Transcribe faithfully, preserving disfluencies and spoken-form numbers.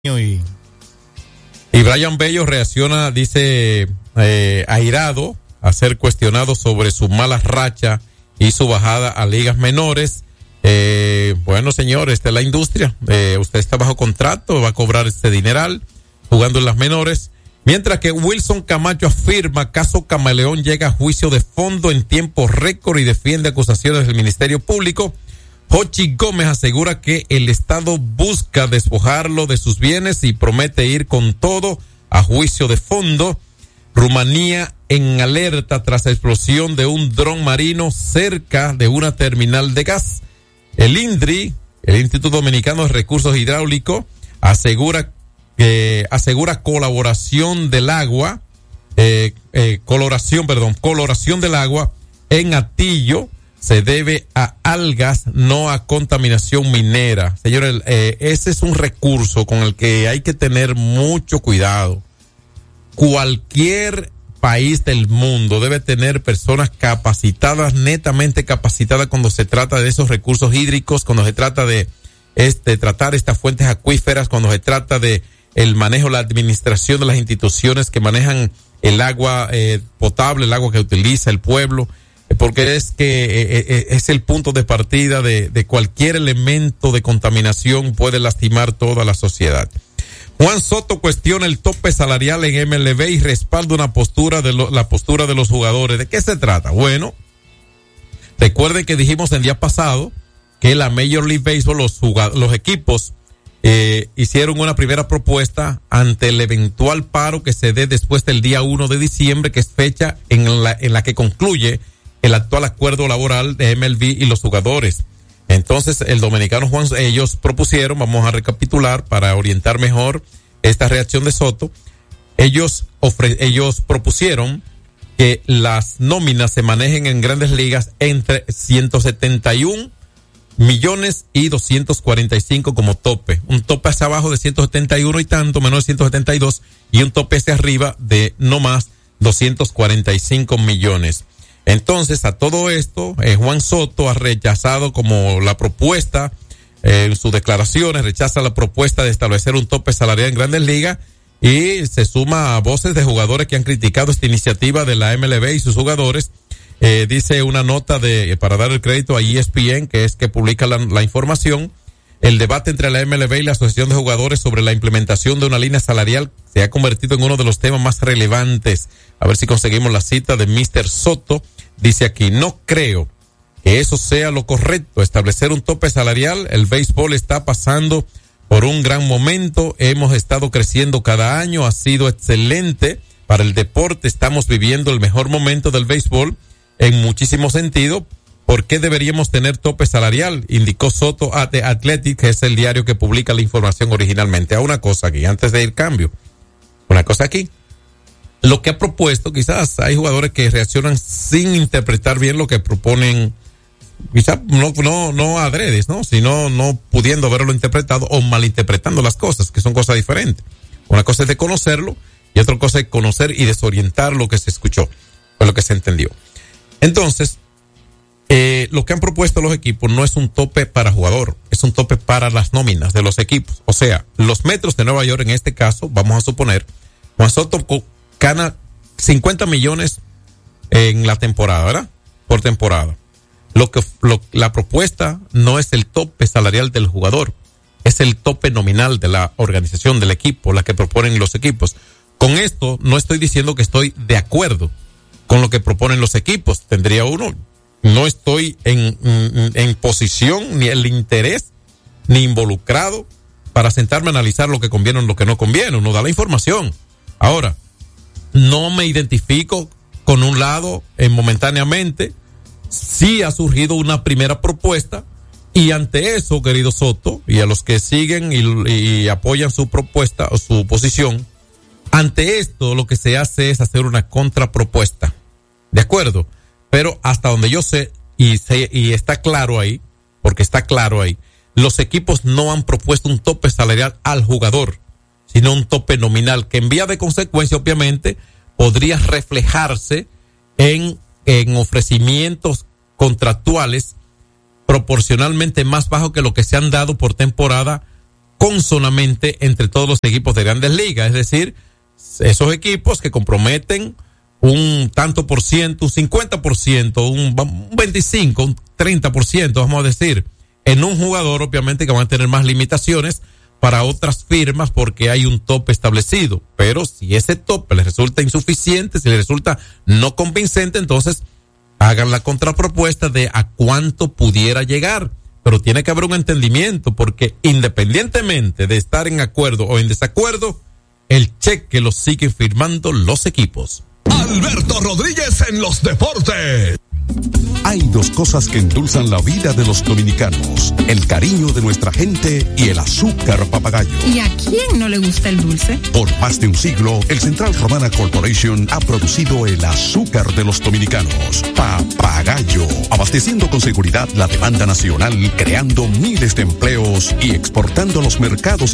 Y, y Brian Bello reacciona, dice, eh, airado a ser cuestionado sobre su mala racha y su bajada a ligas menores. Eh, bueno, señor, esta es la industria. Eh, usted está bajo contrato, va a cobrar este dineral jugando en las menores. Mientras que Wilson Camacho afirma caso Camaleón llega a juicio de fondo en tiempo récord y defiende acusaciones del Ministerio Público. Jochi Gómez asegura que el Estado busca despojarlo de sus bienes y promete ir con todo a juicio de fondo. Rumanía en alerta tras la explosión de un dron marino cerca de una terminal de gas. El INDRI, el Instituto Dominicano de Recursos Hidráulicos, asegura que asegura colaboración del agua, eh, eh, coloración, perdón, coloración del agua en Atillo se debe a algas, no a contaminación minera. Señores, eh, ese es un recurso con el que hay que tener mucho cuidado. Cualquier país del mundo debe tener personas capacitadas, netamente capacitadas cuando se trata de esos recursos hídricos, cuando se trata de este tratar estas fuentes acuíferas, cuando se trata de el manejo, la administración de las instituciones que manejan el agua eh, potable, el agua que utiliza el pueblo. Porque es que eh, es el punto de partida de, de cualquier elemento de contaminación puede lastimar toda la sociedad. Juan Soto cuestiona el tope salarial en M L B y respalda una postura de lo, la postura de los jugadores. ¿De qué se trata? Bueno, recuerden que dijimos el día pasado que la Major League Baseball, los, jugad- los equipos eh, hicieron una primera propuesta ante el eventual paro que se dé después del día uno de diciembre, que es fecha en la, en la que concluye el actual acuerdo laboral de M L B y los jugadores. Entonces, el dominicano Juan, ellos propusieron, vamos a recapitular para orientar mejor esta reacción de Soto. Ellos ofre, ellos propusieron que las nóminas se manejen en Grandes Ligas entre ciento setenta y un millones y doscientos cuarenta y cinco como tope. Un tope hacia abajo de ciento setenta y uno y tanto, menos de ciento setenta y dos, y un tope hacia arriba de no más doscientos cuarenta y cinco millones. Entonces, a todo esto, eh, Juan Soto ha rechazado como la propuesta, eh, en sus declaraciones, rechaza la propuesta de establecer un tope salarial en Grandes Ligas y se suma a voces de jugadores que han criticado esta iniciativa de la M L B y sus jugadores. Eh, dice una nota de, para dar el crédito a E S P N, que es que publica la, la información, el debate entre la M L B y la Asociación de Jugadores sobre la implementación de una línea salarial se ha convertido en uno de los temas más relevantes. A ver si conseguimos la cita de mister Soto. Dice aquí, no creo que eso sea lo correcto, establecer un tope salarial. El béisbol está pasando por un gran momento, hemos estado creciendo cada año, ha sido excelente para el deporte, estamos viviendo el mejor momento del béisbol en muchísimos sentidos. ¿Por qué deberíamos tener tope salarial? Indicó Soto a The Athletic, que es el diario que publica la información originalmente. A una cosa aquí, antes de ir cambio, una cosa aquí. Lo que ha propuesto, quizás hay jugadores que reaccionan sin interpretar bien lo que proponen, quizás no, no, no adredes, ¿no? Sino no pudiendo haberlo interpretado o malinterpretando las cosas, que son cosas diferentes. Una cosa es de conocerlo y otra cosa es conocer y desorientar lo que se escuchó, o lo que se entendió. Entonces, eh, lo que han propuesto los equipos no es un tope para jugador, es un tope para las nóminas de los equipos. O sea, los Metros de Nueva York, en este caso, vamos a suponer, Juan Soto gana cincuenta millones en la temporada, ¿verdad? Por temporada. Lo que lo, la propuesta no es el tope salarial del jugador, es el tope nominal de la organización, del equipo, la que proponen los equipos. Con esto no estoy diciendo que estoy de acuerdo con lo que proponen los equipos. Tendría uno, no estoy en, en, en posición, ni el interés, ni involucrado para sentarme a analizar lo que conviene o lo que no conviene. Uno da la información. Ahora, no me identifico con un lado eh, momentáneamente. Sí ha surgido una primera propuesta y ante eso, querido Soto, y a los que siguen y, y apoyan su propuesta o su posición, ante esto lo que se hace es hacer una contrapropuesta. ¿De acuerdo? Pero hasta donde yo sé, y, sé, y está claro ahí, porque está claro ahí, los equipos no han propuesto un tope salarial al jugador, sino un tope nominal que en vía de consecuencia, obviamente, podría reflejarse en, en ofrecimientos contractuales proporcionalmente más bajos que lo que se han dado por temporada consonamente entre todos los equipos de Grandes Ligas, es decir, esos equipos que comprometen un tanto por ciento, un cincuenta por ciento, un veinticinco, un treinta por ciento, vamos a decir, en un jugador, obviamente que van a tener más limitaciones para otras firmas porque hay un tope establecido, pero si ese tope les resulta insuficiente, si les resulta no convincente, entonces hagan la contrapropuesta de a cuánto pudiera llegar, pero tiene que haber un entendimiento porque independientemente de estar en acuerdo o en desacuerdo, el cheque lo siguen firmando los equipos. Alberto Rodríguez en los deportes. Hay dos cosas que endulzan la vida de los dominicanos: el cariño de nuestra gente y el azúcar papagayo. ¿Y a quién no le gusta el dulce? Por más de un siglo, el Central Romana Corporation ha producido el azúcar de los dominicanos, Papagayo, abasteciendo con seguridad la demanda nacional, creando miles de empleos y exportando a los mercados